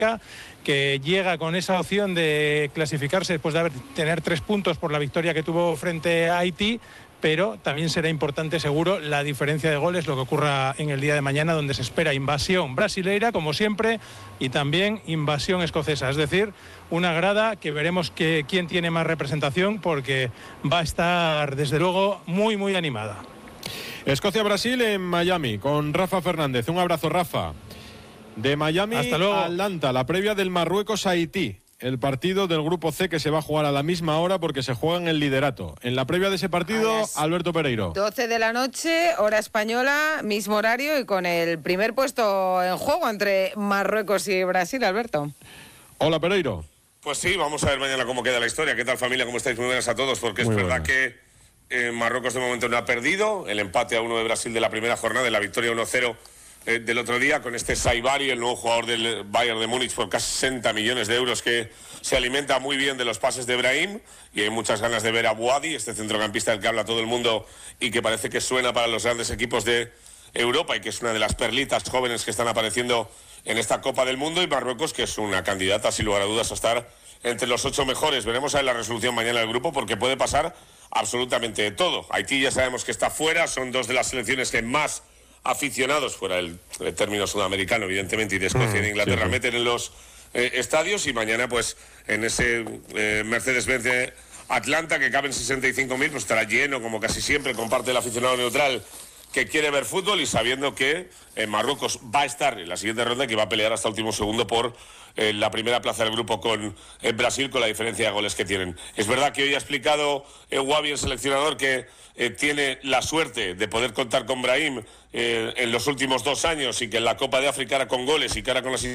que llega con esa opción de clasificarse después de tener 3 puntos por la victoria que tuvo frente a Haití, pero también será importante seguro la diferencia de goles, lo que ocurra en el día de mañana, donde se espera invasión brasileira, como siempre, y también invasión escocesa, es decir, una grada que veremos quién tiene más representación, porque va a estar desde luego muy, muy animada. Escocia-Brasil en Miami, con Rafa Fernández. Un abrazo, Rafa. De Miami a Atlanta, la previa del Marruecos-Haití. El partido del Grupo C que se va a jugar a la misma hora porque se juega en el liderato. En la previa de ese partido, Alberto Pereiro. 12 de la noche, hora española, mismo horario y con el primer puesto en juego entre Marruecos y Brasil, Alberto. Hola, Pereiro. Pues sí, vamos a ver mañana cómo queda la historia. ¿Qué tal, familia? ¿Cómo estáis? Muy buenas a todos, porque muy es verdad buenas. que Marruecos de momento no ha perdido. El empate a 1 de Brasil de la primera jornada y la victoria 1-0 del otro día con este Saibari, el nuevo jugador del Bayern de Múnich, por casi 60 millones de euros, que se alimenta muy bien de los pases de Brahim, y hay muchas ganas de ver a Bouadi, este centrocampista del que habla todo el mundo y que parece que suena para los grandes equipos de Europa y que es una de las perlitas jóvenes que están apareciendo en esta Copa del Mundo, y Marruecos, que es una candidata sin lugar a dudas a estar entre los 8 mejores. Veremos a ver la resolución mañana del grupo, porque puede pasar absolutamente todo. Haití ya sabemos que está fuera, son 2 de las selecciones que más aficionados, fuera el término sudamericano evidentemente, y de Escocia y de Inglaterra, meten en los estadios, y mañana pues en ese Mercedes-Benz Atlanta, que caben 65.000, pues estará lleno como casi siempre, con parte del aficionado neutral que quiere ver fútbol, y sabiendo que Marruecos va a estar en la siguiente ronda, que va a pelear hasta el último segundo por la primera plaza del grupo con Brasil, con la diferencia de goles que tienen. Es verdad que hoy ha explicado Wabi, el seleccionador, que tiene la suerte de poder contar con Brahim en los últimos 2 años, y que en la Copa de África era con goles y que era con las...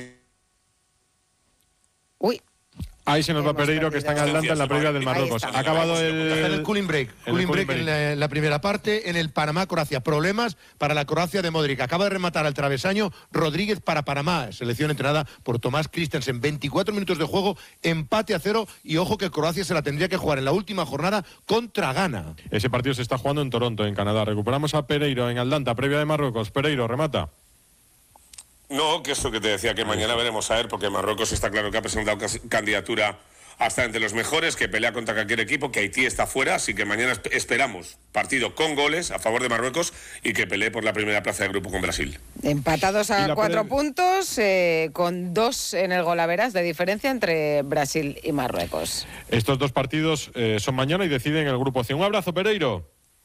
Uy. Ahí se nos va Pereiro, que está en Atlanta en la previa del Marruecos. Ha acabado el cooling break. Cooling break en la primera parte, en el Panamá-Croacia. Problemas para la Croacia de Modric. Acaba de rematar al travesaño Rodríguez para Panamá. Selección entrenada por Tomás Christensen. 24 minutos de juego, empate a 0. Y ojo que Croacia se la tendría que jugar en la última jornada contra Ghana. Ese partido se está jugando en Toronto, en Canadá. Recuperamos a Pereiro en Atlanta, previa de Marruecos. Pereiro, remata. No, que eso que te decía, que mañana veremos a ver, porque Marruecos está claro que ha presentado candidatura hasta entre los mejores, que pelea contra cualquier equipo, que Haití está fuera, así que mañana esperamos partido con goles a favor de Marruecos y que pelee por la primera plaza de grupo con Brasil. Empatados a 4 puntos, con 2 en el golaveras de diferencia entre Brasil y Marruecos. Estos 2 partidos son mañana y deciden el grupo C. Un abrazo, Pereiro.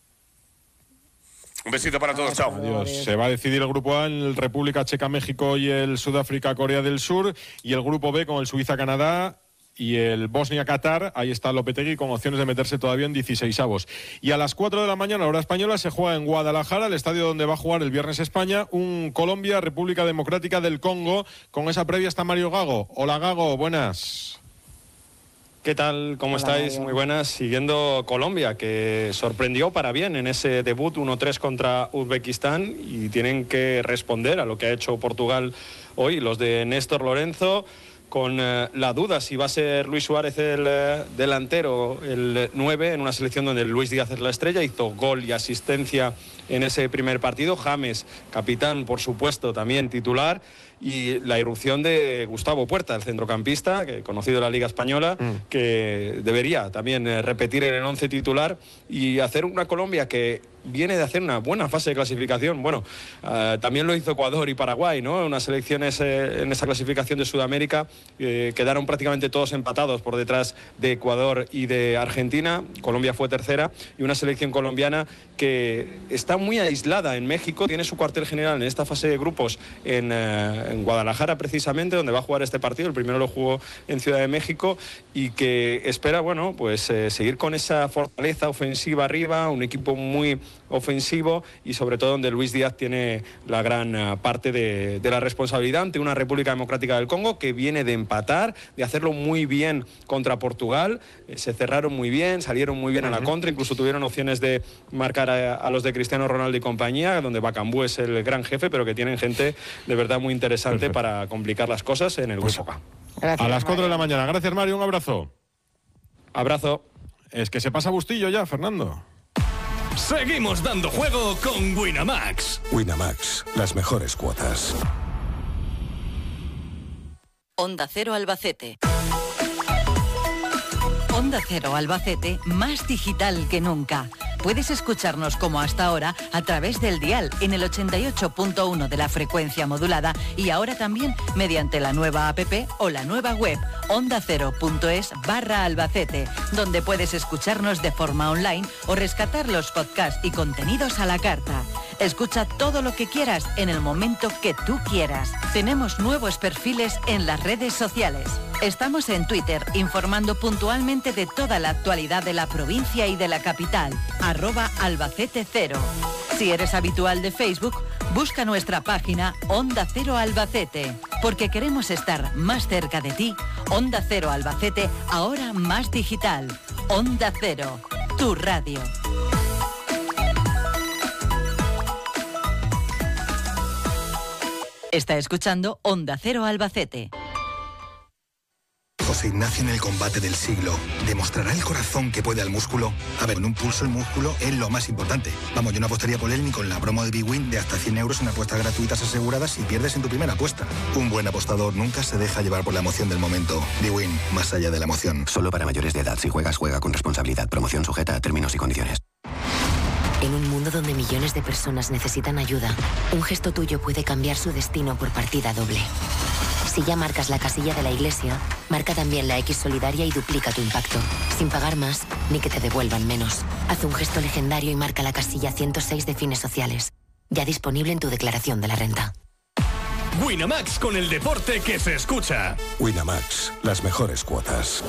Un besito para todos, chao. Adiós. Se va a decidir el grupo A, el República Checa, México y el Sudáfrica, Corea del Sur, y el grupo B con el Suiza, Canadá y el Bosnia-Qatar. Ahí está Lopetegui con opciones de meterse todavía en 16avos. Y a las 4 de la mañana, hora española, se juega en Guadalajara, el estadio donde va a jugar el viernes España, un Colombia-República Democrática del Congo. Con esa previa está Mario Gago. Hola, Gago, buenas. ¿Qué tal? ¿Cómo estáis? Muy buenas. Siguiendo Colombia, que sorprendió para bien en ese debut 1-3 contra Uzbekistán, y tienen que responder a lo que ha hecho Portugal hoy, los de Néstor Lorenzo, con la duda si va a ser Luis Suárez el delantero, el 9, en una selección donde Luis Díaz es la estrella. Hizo gol y asistencia en ese primer partido. James, capitán, por supuesto, también titular. Y la irrupción de Gustavo Puerta, el centrocampista, que conocido de la Liga Española, que debería también repetir en el 11 titular y hacer una Colombia que viene de hacer una buena fase de clasificación. Bueno, también lo hizo Ecuador y Paraguay, ¿no? Unas selecciones en esa clasificación de Sudamérica quedaron prácticamente todos empatados por detrás de Ecuador y de Argentina. Colombia fue tercera, y una selección colombiana que está muy aislada en México. Tiene su cuartel general en esta fase de grupos en Guadalajara, precisamente, donde va a jugar este partido. El primero lo jugó en Ciudad de México, y que espera, bueno, pues seguir con esa fortaleza ofensiva arriba, un equipo muy ofensivo, y sobre todo donde Luis Díaz tiene la gran parte de la responsabilidad ante una República Democrática del Congo que viene de empatar, de hacerlo muy bien contra Portugal. Se cerraron muy bien, salieron muy bien a la contra, incluso tuvieron opciones de marcar a los de Cristiano Ronaldo y compañía, donde Bacambú es el gran jefe, pero que tienen gente de verdad muy interesante para complicar las cosas en el grupo A. Gracias, a las 4 de la mañana. Gracias, Mario, un abrazo. Abrazo. Es que se pasa Bustillo ya, Fernando. Seguimos dando juego con Winamax. Winamax, las mejores cuotas. Onda Cero Albacete. Onda Cero Albacete, más digital que nunca. Puedes escucharnos como hasta ahora a través del dial en el 88.1 de la frecuencia modulada y ahora también mediante la nueva app o la nueva web ondacero.es/Albacete, donde puedes escucharnos de forma online o rescatar los podcasts y contenidos a la carta. Escucha todo lo que quieras en el momento que tú quieras. Tenemos nuevos perfiles en las redes sociales. Estamos en Twitter informando puntualmente de toda la actualidad de la provincia y de la capital. @Albacete0. Si eres habitual de Facebook, busca nuestra página Onda Cero Albacete. Porque queremos estar más cerca de ti. Onda Cero Albacete, ahora más digital. Onda Cero, tu radio. Está escuchando Onda Cero Albacete. José Ignacio en el combate del siglo. ¿Demostrará el corazón que puede al músculo? A ver, en un pulso el músculo es lo más importante. Vamos, yo no apostaría por él ni con la promo de Big Win de hasta 100 euros en apuestas gratuitas aseguradas si pierdes en tu primera apuesta. Un buen apostador nunca se deja llevar por la emoción del momento. Big Win, más allá de la emoción. Solo para mayores de edad. Si juegas, juega con responsabilidad. Promoción sujeta a términos y condiciones. En un mundo donde millones de personas necesitan ayuda, un gesto tuyo puede cambiar su destino por partida doble. Si ya marcas la casilla de la iglesia, marca también la X solidaria y duplica tu impacto. Sin pagar más, ni que te devuelvan menos. Haz un gesto legendario y marca la casilla 106 de fines sociales. Ya disponible en tu declaración de la renta. Winamax, con el deporte que se escucha. Winamax, las mejores cuotas.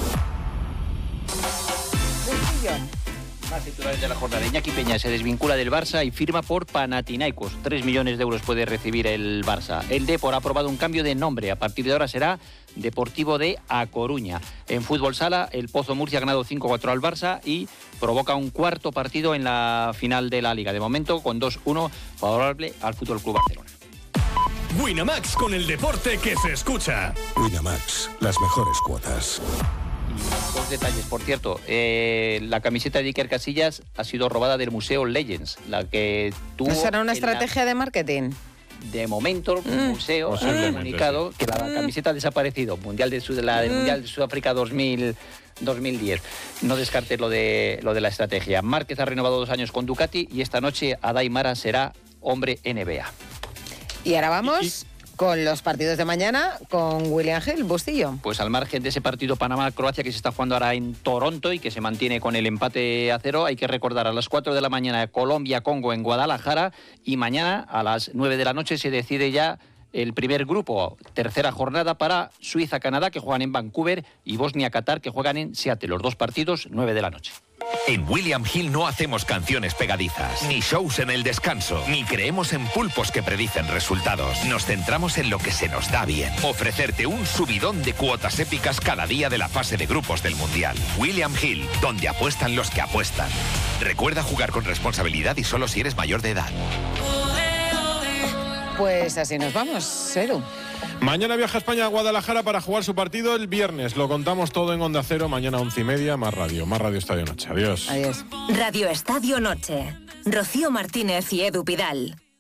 Más titulares de la jornada. Iñaki Peña se desvincula del Barça y firma por Panathinaikos. 3 millones de euros puede recibir el Barça. El Depor ha aprobado un cambio de nombre. A partir de ahora será Deportivo de A Coruña. En fútbol sala, el Pozo Murcia ha ganado 5-4 al Barça y provoca un cuarto partido en la final de la Liga. De momento, con 2-1 favorable al Fútbol Club Barcelona. Winamax, con el deporte que se escucha. Winamax, las mejores cuotas. Dos detalles, por cierto, la camiseta de Iker Casillas ha sido robada del Museo Legends, la que tuvo... ¿Eso era una estrategia de marketing? De momento, el museo ha comunicado que la camiseta ha desaparecido, del Mundial de Sudáfrica 2010. No descartes lo de la estrategia. Márquez ha renovado 2 años con Ducati y esta noche Adai Mara será hombre NBA. Y ahora vamos... con los partidos de mañana, con William Hill, Bustillo. Pues al margen de ese partido Panamá-Croacia que se está jugando ahora en Toronto y que se mantiene con el empate a 0, hay que recordar a las 4 de la mañana Colombia-Congo en Guadalajara y mañana a las 9 de la noche se decide ya el primer grupo, tercera jornada para Suiza-Canadá que juegan en Vancouver y Bosnia-Qatar que juegan en Seattle. Los dos partidos, 9 de la noche. En William Hill no hacemos canciones pegadizas, ni shows en el descanso, ni creemos en pulpos que predicen resultados. Nos centramos en lo que se nos da bien. Ofrecerte un subidón de cuotas épicas cada día de la fase de grupos del Mundial. William Hill, donde apuestan los que apuestan. Recuerda jugar con responsabilidad y solo si eres mayor de edad. Pues así nos vamos, Edu. Mañana viaja España a Guadalajara para jugar su partido el viernes. Lo contamos todo en Onda Cero, mañana 11:30, más Radio Estadio Noche. Adiós. Adiós. Radio Estadio Noche. Rocío Martínez y Edu Pidal.